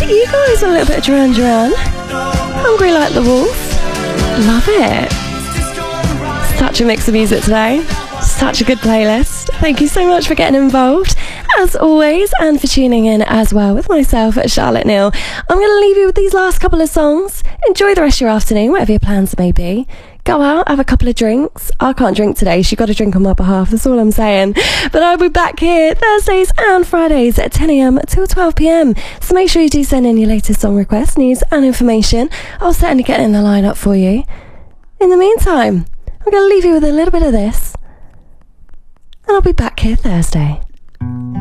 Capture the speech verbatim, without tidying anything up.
You guys want a little bit of Duran Duran? Hungry Like the Wolf? Love it. Such a mix of music today. Such a good playlist. Thank you so much for getting involved, as always, and for tuning in as well with myself, Charlotte Neal. I'm going to leave you with these last couple of songs. Enjoy the rest of your afternoon, whatever your plans may be. Go out, have a couple of drinks. I can't drink today, so you've got to drink on my behalf, that's all I'm saying. But I'll be back here Thursdays and Fridays at ten a m till twelve p m. So make sure you do send in your latest song requests, news and information. I'll certainly get in the lineup for you. In the meantime, I'm going to leave you with a little bit of this, and I'll be back here Thursday.